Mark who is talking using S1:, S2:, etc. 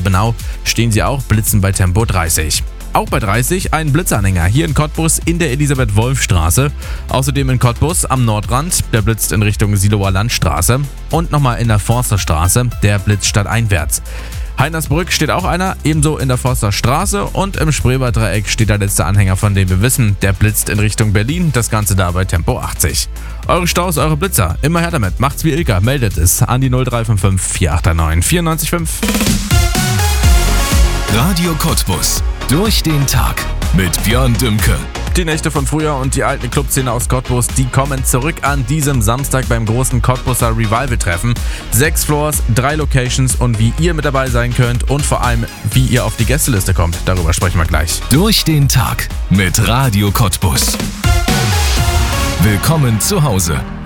S1: Rabenau stehen sie auch, blitzen bei Tempo 30. Auch bei 30 ein Blitzanhänger hier in Cottbus in der Elisabeth-Wolf-Straße. Außerdem in Cottbus am Nordrand, der blitzt in Richtung Siloer Landstraße. Und nochmal in der Forsterstraße, der blitzt stadteinwärts. Heinersbrück steht auch einer, ebenso in der Forsterstraße. Und im Spreewalddreieck steht der letzte Anhänger, von dem wir wissen, der blitzt in Richtung Berlin. Das Ganze da bei Tempo 80. Eure Staus, eure Blitzer, immer her damit. Macht's wie Ilka, meldet es an die 0355 489 94,5.
S2: Radio Cottbus. Durch den Tag mit Björn Dümke.
S1: Die Nächte von früher und die alten Clubszene aus Cottbus, die kommen zurück an diesem Samstag beim großen Cottbuser Revival-Treffen. 6 Floors, 3 Locations und wie ihr mit dabei sein könnt und vor allem, wie ihr auf die Gästeliste kommt. Darüber sprechen wir gleich.
S2: Durch den Tag mit Radio Cottbus. Willkommen zu Hause.